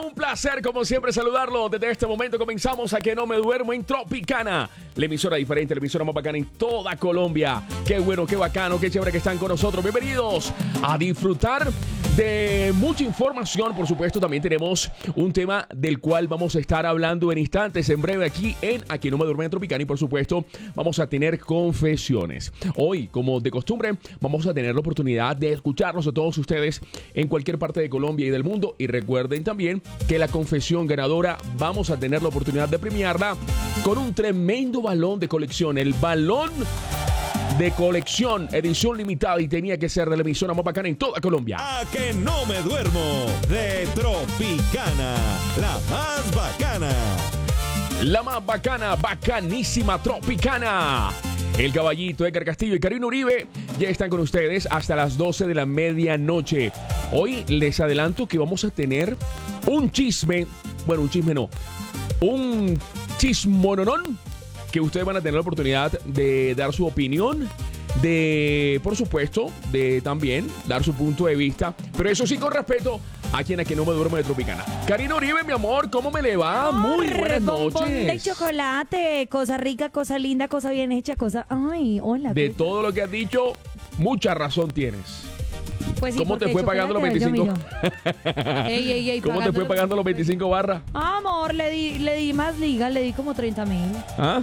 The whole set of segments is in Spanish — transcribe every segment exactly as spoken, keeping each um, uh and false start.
un placer como siempre saludarlo. Desde este momento comenzamos a Que No Me Duermo en Tropicana, la emisora diferente, la emisora más bacana en toda Colombia. Qué bueno, qué bacano, qué chévere que están con nosotros. Bienvenidos a disfrutar de mucha información. Por supuesto, también tenemos un tema del cual vamos a estar hablando en instantes, en breve, aquí en A Que No Me Duermo en Tropicana. Y por supuesto, vamos a tener confesiones. Hoy, como de costumbre, vamos a tener la oportunidad de escucharnos a todos ustedes en cualquier parte de Colombia y del mundo. Y recuerden también que la confesión ganadora vamos a tener la oportunidad de premiarla con un tremendo balón de colección. El balón de colección, edición limitada, y tenía que ser de la emisora más bacana en toda Colombia. A Que No Me Duermo de Tropicana, la más bacana. La más bacana, bacanísima Tropicana. El Caballito, Edgar Castillo y Karina Uribe ya están con ustedes hasta las doce de la medianoche. Hoy les adelanto que vamos a tener un chisme, bueno, un chisme no, un chismononón, que ustedes van a tener la oportunidad de dar su opinión, de, por supuesto, de también dar su punto de vista, pero eso sí con respeto a quien A Que No Me Duermo de Tropicana. Karina Uribe, mi amor, ¿cómo me le va? Muy buenas Bombón de noches. chocolate, cosa rica, cosa linda, cosa bien hecha, cosa... Ay, hola. De pues. todo lo que has dicho, mucha razón tienes. Pues sí, ¿Cómo te porque fue pagando los chocolate, yo, veinticinco? Ey, ey, ey, ¿Cómo te fue pagando los veinticinco barras? Amor, le di, le di más liga, le di como treinta mil. ¿Ah?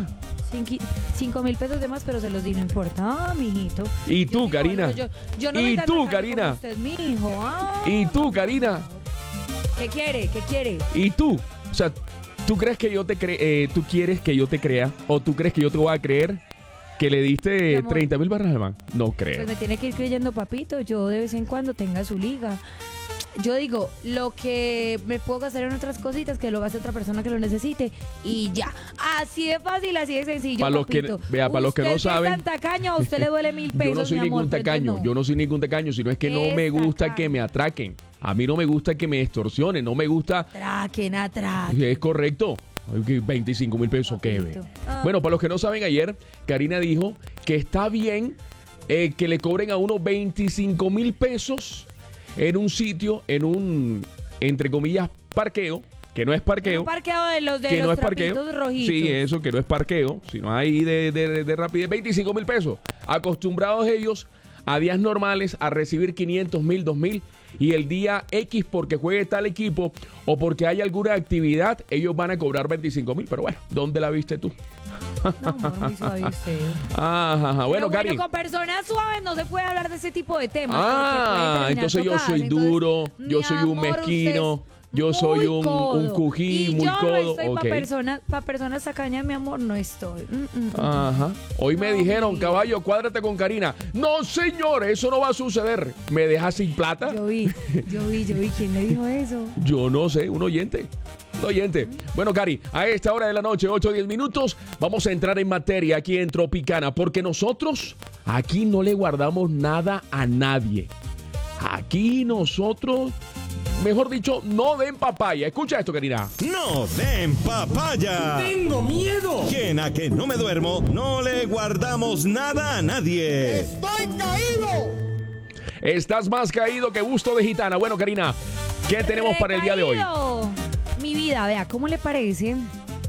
Cinco mil pesos de más, pero se los di, no importa, ah, mijito. ¿Y tú, Yo, Karina? Yo, yo no ¿Y me tú, gano Karina? como usted, mijo. Ah. ¿Y tú, Karina? ¿Qué quiere? ¿Qué quiere? ¿Y tú? O sea, ¿tú crees que yo te cre eh, tú quieres que yo te crea? ¿O tú crees que yo te voy a creer que le diste treinta mil barras al man? No creo. Pues me tiene que ir creyendo, papito. Yo de vez en cuando tenga su liga. Yo digo, lo que me puedo gastar en otras cositas, que lo gaste otra persona que lo necesite. Y ya. Así de fácil, así de sencillo, Para los que, papito. vea, para los que no Usted saben. es tan tacaño, a usted le duele mil pesos, Yo no soy mi amor, ningún entonces tacaño, no. yo no soy ningún tacaño, sino es que no me Es gusta tacaño. que me atraquen. A mí no me gusta que me extorsionen, no me gusta. Atraquen, atraquen. Es correcto. veinticinco mil pesos, ¿qué ve? Ah. Bueno, para los que no saben, ayer Karina dijo que está bien eh, que le cobren a uno veinticinco mil pesos en un sitio, en un, entre comillas, parqueo, que no es parqueo. Un parqueo de los de que los no es parqueo. trapitos rojitos. Sí, eso, que no es parqueo, sino ahí de, de, de rapidez. veinticinco mil pesos. Acostumbrados ellos a días normales a recibir quinientos mil, dos mil, y el día X, porque juegue tal equipo o porque hay alguna actividad, ellos van a cobrar veinticinco mil. Pero bueno, ¿dónde la viste tú? No, amor, muy suave usted. Ajá, ajá. Bueno, Pero Cari. con personas suaves no se puede hablar de ese tipo de temas. Ah, porque pueden entonces yo terminar soy chocadas. duro, Entonces, yo mi soy un amor, mezquino, usted es yo soy muy un, codo. un cují, y muy yo codo. no estoy Ok. para personas, para personas tacañas, mi amor, no estoy. Mm, mm, mm. Ajá. Hoy me No, dijeron, mi- caballo, cuádrate con Karina. No, señor, eso no va a suceder. ¿Me dejas sin plata? Yo vi, yo vi, yo vi. ¿Quién le dijo eso? Yo no sé, un oyente. Un oyente. Bueno, Cari, a esta hora de la noche, ocho o diez minutos, vamos a entrar en materia aquí en Tropicana, porque nosotros aquí no le guardamos nada a nadie. Aquí nosotros, mejor dicho, no den papaya. Escucha esto, Karina. No den papaya. ¡Tengo miedo! Que en A Que No Me Duermo no le guardamos nada a nadie. ¡Estoy caído! Estás más caído que busto de gitana. Bueno, Karina, ¿qué tenemos para el día de hoy? Recaído. Mi vida, vea, ¿cómo le parece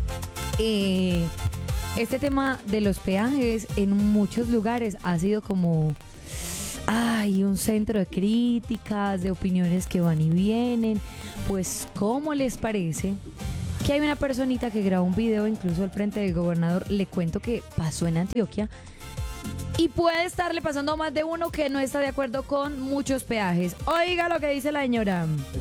eh, este tema de los peajes en muchos lugares ha sido como, ay, un centro de críticas, de opiniones que van y vienen? Pues, ¿cómo les parece que hay una personita que grabó un video incluso al frente del gobernador? Le cuento que pasó en Antioquia. Y puede estarle pasando a más de uno que no está de acuerdo con muchos peajes. Oiga lo que dice la señora.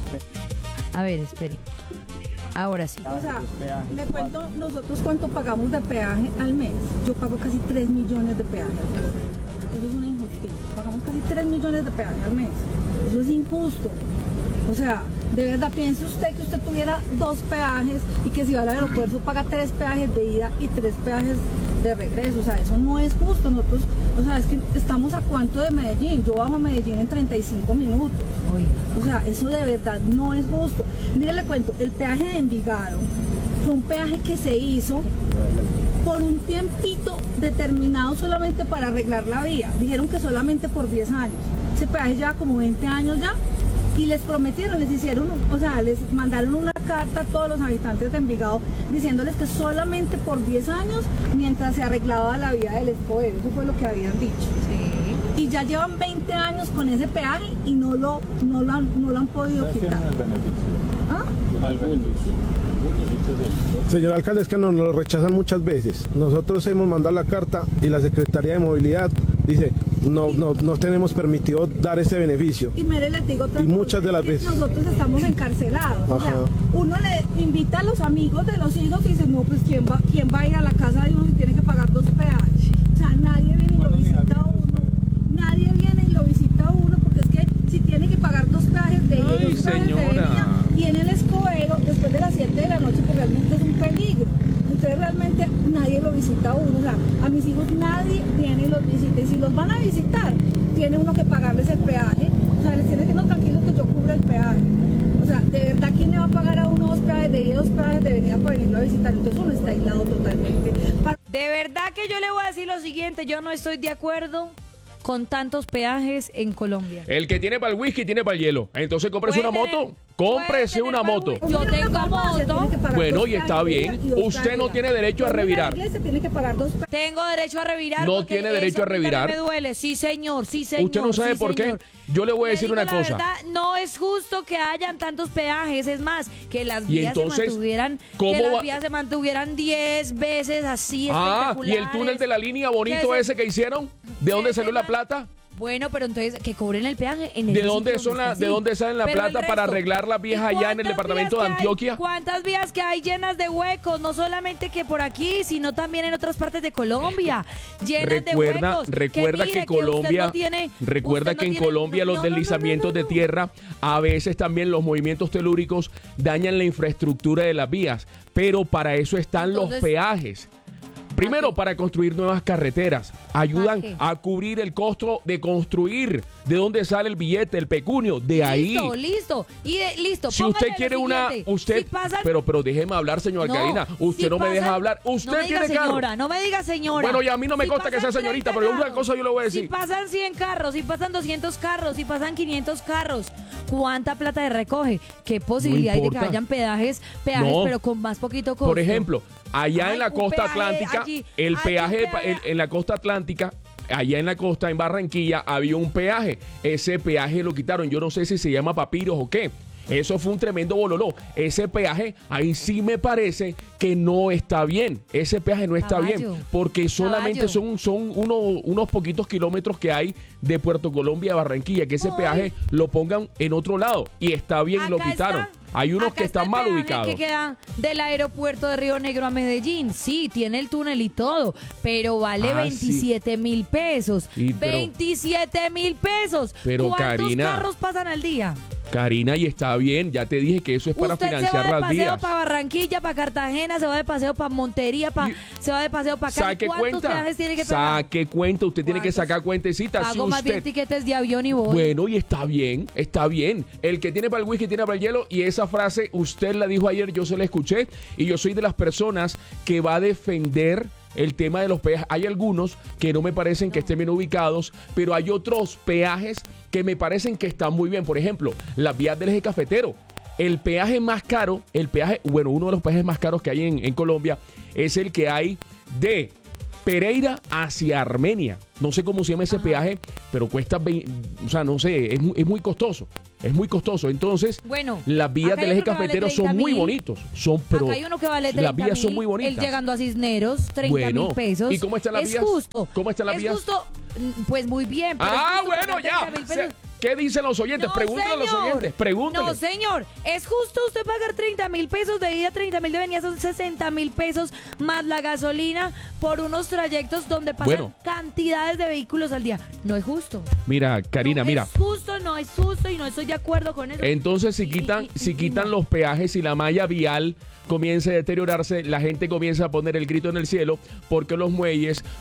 A ver, espere. Ahora sí. O sea, le cuento nosotros cuánto pagamos de peaje al mes. Yo pago casi tres millones de peaje al mes. Eso es una injusticia. Pagamos casi tres millones de peaje al mes. Eso es injusto. O sea, de verdad, piense usted que usted tuviera dos peajes y que si va al aeropuerto paga tres peajes de ida y tres peajes de regreso. O sea, eso no es justo. Nosotros, o sea, es que estamos a cuánto de Medellín. Yo bajo a Medellín en treinta y cinco minutos. Oiga. O sea, eso de verdad no es justo. Mire, le cuento, el peaje de Envigado fue un peaje que se hizo por un tiempito determinado solamente para arreglar la vía. Dijeron que solamente por diez años. Ese peaje lleva como veinte años ya. y les prometieron, les hicieron, o sea, les mandaron una carta a todos los habitantes de Envigado diciéndoles que solamente por diez años mientras se arreglaba la vía del Escobedo, eso fue lo que habían dicho. Sí. Y ya llevan veinte años con ese peaje y no lo, no lo, han, no lo han podido quitar. ¿Ah? Señor alcalde, es que nos lo rechazan muchas veces. Nosotros hemos mandado la carta y la Secretaría de Movilidad dice, no, no, no tenemos permitido dar ese beneficio. Y mire, les digo otra Y cosa, muchas de las es que veces. nosotros estamos encarcelados. O sea, Ajá. uno le invita a los amigos de los hijos y dice, no, pues ¿quién va, quién va a ir a la casa de uno si tiene que pagar dos peajes? O sea, nadie viene y lo visita a uno. Nadie viene y lo visita a uno porque es que si tiene que pagar dos peajes de ida Ay, y dos peajes de señora. venida, y en el Escobedo después de las siete de la noche, pues realmente es un peligro. Entonces realmente nadie lo visita a uno. O sea, a mis hijos nadie viene y los visita. Y si los van a visitar, tiene uno que pagarles el peaje. O sea, les tiene que no tranquilos que yo cubra el peaje. O sea, de verdad, ¿quién le va a pagar a uno dos peajes de ida y dos peajes de venida para venirlo a visitar? Entonces uno está aislado totalmente. Para- De verdad que yo le voy a decir lo siguiente, yo no estoy de acuerdo con tantos peajes en Colombia. El que tiene para el whisky tiene para el hielo. Entonces cómprese una Puede tener- moto. Cómprese puede una tener moto. para el Yo tengo farmacia, moto. tiene que pagar Bueno, dos y está peajes de bien. ida y dos Usted peajes no de tiene ida. derecho a Uno en la revirar. iglesia tiene que pagar dos peajes. Tengo derecho a revirar. No porque tiene derecho eso a revirar. también me duele. Sí, señor, sí, señor. Usted no sabe sí, por qué. señor. Yo le voy a Le decir digo una la cosa. verdad, no es justo que hayan tantos peajes. Es más, que las Y vías entonces, se mantuvieran, ¿cómo que las va- vías se mantuvieran diez veces así. Ah, y el espectaculares. túnel de la línea bonito Que se- ese que hicieron. ¿De dónde que salió se la man- plata? Bueno, pero entonces que cobren el peaje en el ¿De sitio dónde donde son la- está de así. dónde salen la Pero el plata para resto, arreglar las vías ¿y allá en el cuántas departamento vías de que hay? Antioquia? ¿Cuántas vías que hay llenas de huecos? No solamente que por aquí, sino también en otras partes de Colombia, llenas Recuerda, de huecos. recuerda que, mire, usted Colombia, no tiene- recuerda usted que no en tiene- Colombia no, los no, no, no, deslizamientos no, no. de tierra, a veces también los movimientos telúricos dañan la infraestructura de las vías, pero para eso están los Entonces, peajes. Primero, para construir nuevas carreteras. Ayudan qué? a cubrir el costo de construir. ¿De dónde sale el billete, el pecunio? De ahí. Listo, listo. Y de- listo. Si póngale usted lo quiere una, siguiente. usted, Si pasan- pero, pero déjeme hablar, señora No, Karina. Usted si no me deja pasan- hablar. Usted no me diga tiene carro. señora, no me diga señora. Bueno, y a mí no me Si consta que sea pasan señorita, treinta pero una carros, cosa yo le voy a decir. Si pasan cien carros, si pasan doscientos carros, si pasan quinientos carros, ¿cuánta plata le recoge? ¿Qué posibilidad hay de que importa. hayan peajes, peajes No. pero con más poquito costo? Por ejemplo, allá Ay, en la un costa peaje atlántica, allí, el hay peaje, un de pa- peaje. en, en la costa atlántica, allá en la costa, en Barranquilla, había un peaje. Ese peaje lo quitaron. Yo no sé si se llama papiros o qué. Eso fue un tremendo bololó. Ese peaje, ahí sí me parece que no está bien. Ese peaje no está Caballo. bien. Porque solamente Caballo. son, son uno- unos poquitos kilómetros que hay de Puerto Colombia a Barranquilla. Que ese Ay. peaje lo pongan en otro lado. Y está bien, lo Acá quitaron. está- Hay unos acá que está están el mal peaje ubicados. que queda del aeropuerto de Río Negro a Medellín. Sí, tiene el túnel y todo, pero vale Ah, sí. veintisiete mil pesos. Sí, pero- veintisiete mil pesos. Pero, ¿Cuántos Karina, carros pasan al día? Karina, y está bien, ya te dije que eso es para Usted se va financiar de las paseo vías. para Barranquilla, para Cartagena, se va de paseo para Montería, pa- Y- se va de paseo para Cali. Saque ¿Cuántos cuenta. peajes tiene que pagar? Saque cuenta. Usted tiene que ¿Cuántos? sacar cuentecita. Si Pago más bien usted. tiquetes de avión y voy. Bueno, y está bien, está bien. El que tiene para el whisky tiene para el hielo. Y esa frase usted la dijo ayer, yo se la escuché. Y yo soy de las personas que va a defender el tema de los peajes. Hay algunos que no me parecen que estén bien ubicados, pero hay otros peajes que me parecen que están muy bien. Por ejemplo, las vías del eje cafetero. El peaje más caro, el peaje, bueno, uno de los peajes más caros que hay en, en Colombia es el que hay de Pereira hacia Armenia. No sé cómo se llama ese peaje, pero cuesta, veinte, o sea, no sé, es muy, es muy costoso. Es muy costoso. Entonces, Bueno, las vías acá del hay eje uno que vale cafetero son treinta muy mil. bonitos. Son, pero Acá hay uno que vale treinta las vías son mil, muy bonitas. Él llegando a Cisneros, treinta Bueno, mil pesos. ¿y cómo están las es vías? Justo. ¿Cómo están las es vías? justo, mm, pues muy bien. pero es Ah, justo bueno, pagar ya. treinta mil Se- pesos. ¿Qué dicen los oyentes? No, Pregúntenle a los señor. oyentes. Pregúntenle. No, señor. Es justo usted pagar treinta mil pesos de ida, treinta mil de venida, son sesenta mil pesos más la gasolina por unos trayectos donde pasan Bueno. cantidades de vehículos al día. No es justo. Mira, Karina, no mira. Es justo, no es justo y no estoy de acuerdo con eso. Entonces, si Y- quitan, y- y- si y quitan no. los peajes y la malla vial comienza a deteriorarse, la gente comienza a poner el grito en el cielo porque los muelles